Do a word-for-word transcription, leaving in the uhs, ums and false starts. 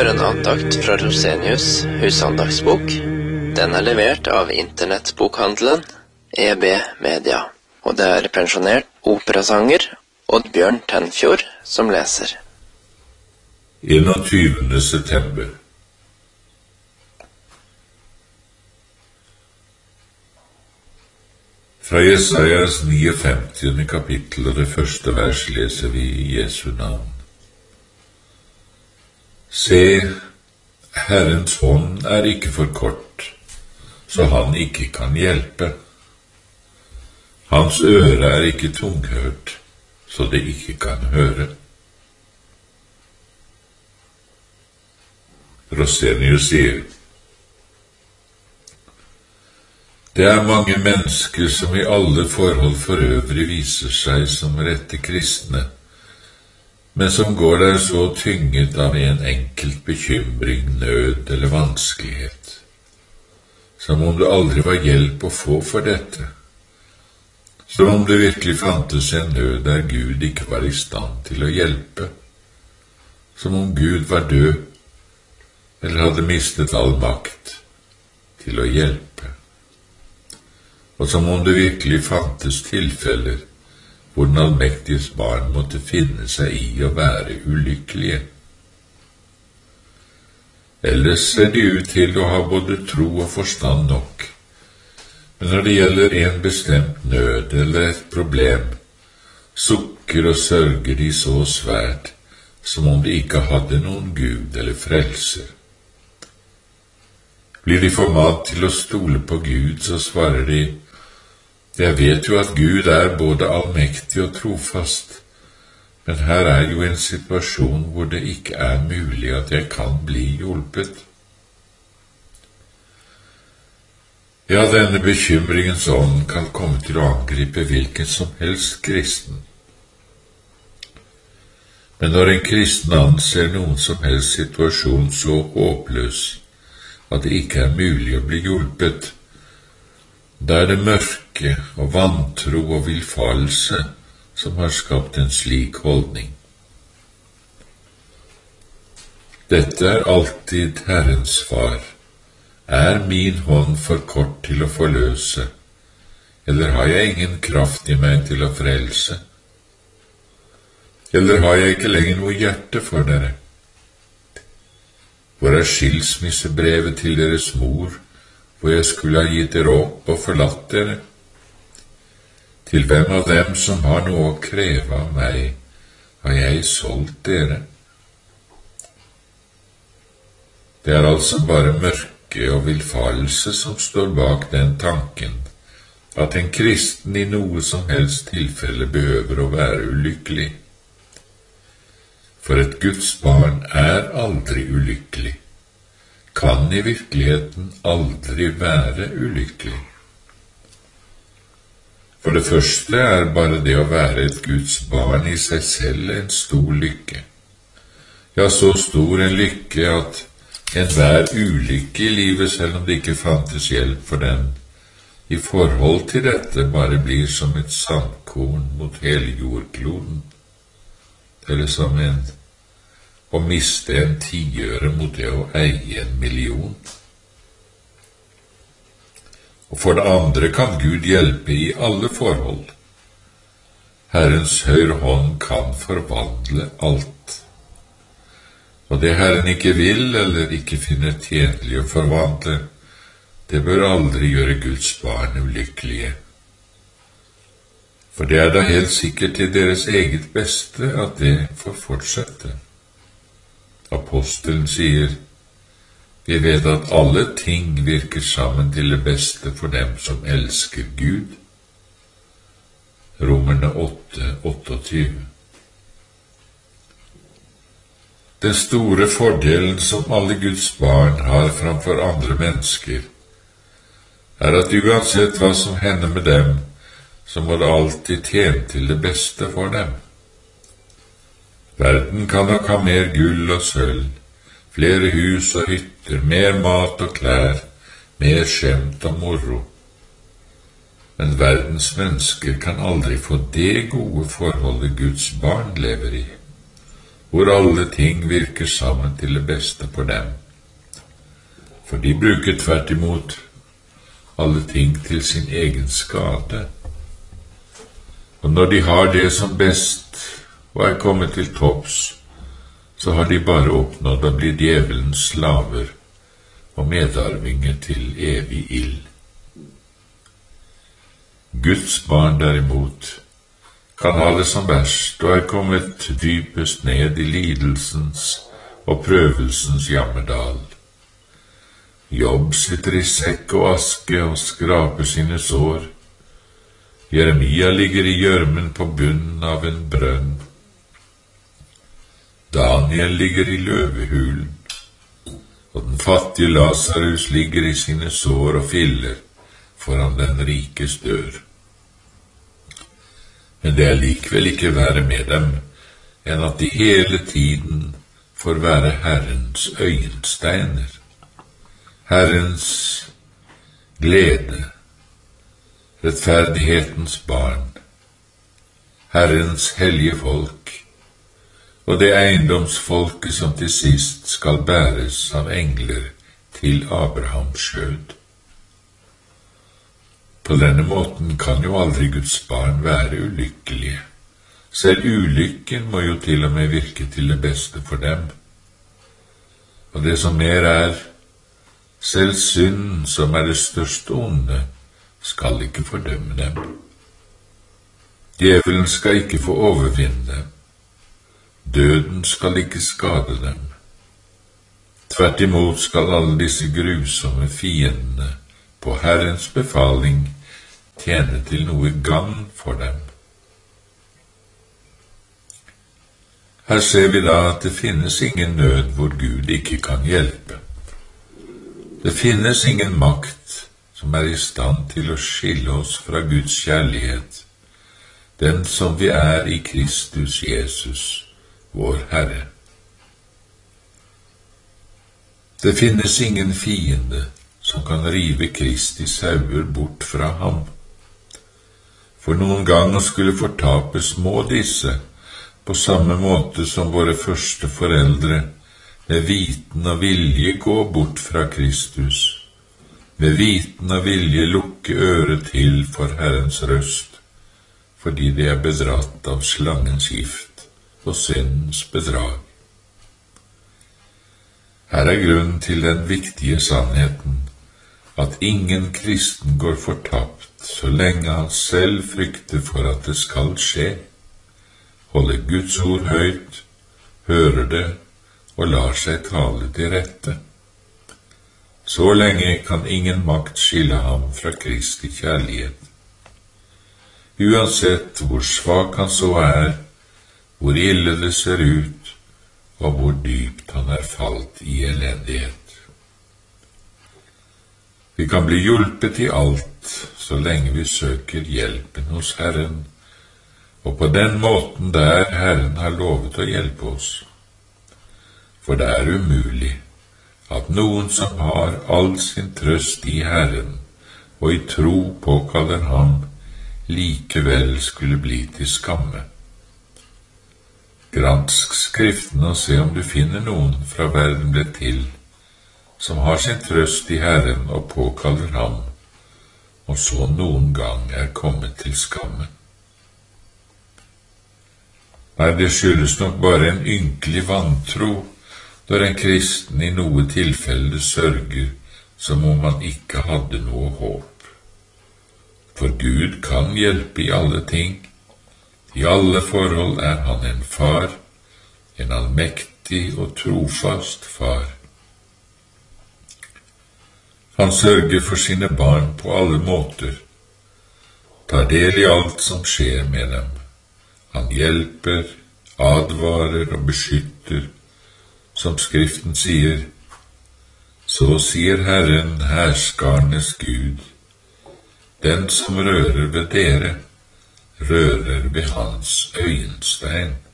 høre en andakt fra Rosenius husandaktsbok. Den er levert av internettbokhandelen E B Media, og det er pensjonert operasanger Oddbjørn Tenfjord som leser. enogtyvende september. Fra Jesajas niogfemtiende kapittel og det første vers leser vi i Jesu navn. Se, Herrens hånd er ikke for kort, så han ikke kan hjelpe. Hans øre er ikke tunghørt, så det ikke kan høre. Rosenius sier, det er mange mennesker som i alle forhold for øvrig viser seg som rette kristne, men som går der så tynget av en enkelt bekymring, nød eller vanskelighet, som om det aldri var hjelp å få for dette, som om det virkelig fantes en nød der Gud ikke var i stand til å hjelpe, som om Gud var død, eller hadde mistet all makt til å hjelpe, og som om det virkelig fantes tilfeller hvor den allmektiges barn måtte finne seg i å være ulykkelige. Ellers ser de ut til å ha både tro og forstand nok, men når det gjelder en bestemt nød eller et problem, sukker og sørger de så svært som om de ikke hadde noen Gud eller frelser. Blir de formalt til å stole på Gud, så svarer de, jeg vet jo at Gud er både allmektig og trofast, men her er jo en situasjon hvor det ikke er mulig at jeg kan bli hjulpet. Ja, denne bekymringens ånd kan komme til å angripe hvilken som helst kristen. Men når en kristen anser noen som helst situasjon så håpløs at det ikke er mulig å bli hjulpet, da er det mørke og vantro og villfarelse som har skapt en slik holdning. Dette er alltid Herrens far. Er min hånd for kort til å forløse, eller har jeg ingen kraft i meg til å frelse? Eller har jeg ikke lenger noe hjerte for dere? Hvor er skilsmissebrevet til deres mor, hvor jeg skulle ha gitt dere opp og forlatt dere? Til hvem av dem som har noe å kreve av meg, har jeg solgt dere? Det er altså bare mørke og villfarelse som står bak den tanken, at en kristen i noe som helst tilfelle behøver å være ulykkelig. For et Guds barn er aldri ulykkelig, kan i virkeligheten aldri være ulykkelig. For det første er bare det å være et Guds barn i seg selv en stor lykke. Ja, så stor en lykke at enhver ulykke i livet, selv om det ikke fantes hjelp for den, i forhold til dette bare blir som et sandkorn mot hele jordkloden, eller som en å miste en tiøre mot det å eie en million. Og for det andre kan Gud hjelpe i alle forhold. Herrens høyre hånd kan forvandle alt. Og det Herren ikke vil eller ikke finner tjenlig å forvandle, det bør aldri gjøre Guds barn ulykkelige. For det er da helt sikkert til deres eget beste at det får fortsette. Apostelen sier, vi vet at alle ting virker sammen til det beste for dem som elsker Gud. Romerne åtte, tjueåtte. Den store fordelen som alle Guds barn har framfor andre mennesker, er at uansett hva som hender med dem, så må det alltid tjene til det beste for dem. Verden kan nok ha mer gull og sølv, flere hus og hytter, mer mat og klær, mer skjemt og moro. Men verdens mennesker kan aldri få det gode forholdet Guds barn lever i, hvor alle ting virker sammen til det beste for dem. For de bruker tvert imot alle ting til sin egen skade. Og når de har det som best og er kommet til topps, så har de bare oppnådd å bli djevelens slaver og medarvinger til evig ild. Guds barn derimot kan ha det som verst og er kommet dypest ned i lidelsens og prøvelsens jammerdal. Jobb sitter i sekk og aske og skraper sine sår. Jeremia ligger i gjørmen på bunnen av en brønn. Daniel ligger i løvehulen, og den fattige Lazarus ligger i sine sår og filler foran den rikes dør. Men det er likevel ikke verre med dem enn at de hele tiden får være Herrens øyensteiner, Herrens glede, rettferdighetens barn, Herrens hellige folk, og det eiendomsfolket som til sist skal bæres av engler til Abrahams skjød. På denne måten kan jo aldri Guds barn være ulykkelige. Selv ulykken må jo til og med virke til det beste for dem. Og det som mer er, selv synden, som er det største onde, skal ikke fordømme dem. Djevelen skal ikke få overvinne dem. Døden skal ikke skade dem. Tvert imot skal alle disse grusomme fiendene på Herrens befaling tjene til noe gagn for dem. Her ser vi da at det finnes ingen nød hvor Gud ikke kan hjelpe. Det finnes ingen makt som er i stand til å skille oss fra Guds kjærlighet, den som vi er i Kristus Jesus, vår Herre. Det finnes ingen fiende som kan rive Kristi sauer bort fra ham. For noen gang skulle fortapes må disse, på samme måte som våre første foreldre, med viten og vilje gå bort fra Kristus, med viten og vilje lukke øret til for Herrens røst, fordi de er bedratt av slangens gift og syndens bedrag. Her er grunnen til den viktige sannheten, at ingen kristen går fortapt så lenge han selv frykter for at det skal skje, holder Guds ord høyt, hører det og lar seg tale til rette. Så lenge kan ingen makt skille ham fra Kristi kjærlighet. Uansett hvor svak han så er, hvor ille det ser ut, og hvor dypt han er falt i elendighet. Vi kan bli hjulpet i alt så lenge vi søker hjelpen hos Herren, og på den måten der Herren har lovet å hjelpe oss. For det er umulig at noen som har all sin trøst i Herren og i tro påkaller ham, likevel skulle bli til skamme. Gransk Skriftene og se om du finner noen fra verden ble til, som har sin trøst i Herren og påkaller ham, og så noen gang er kommet til skamme. Nei, det skyldes nok bare en ynkelig vantro, når en kristen i noe tilfelle sørger som om han ikke hadde noe håp. For Gud kan hjelpe i alle ting. I alle forhold er han en far, en allmektig og trofast far. Han sørger for sine barn på alle måter, tar del i alt som skjer med dem. Han hjelper, advarer og beskytter, som Skriften sier. Så sier Herren, herskarnes Gud, den som rører ved dere, rører ved hans øyenstein.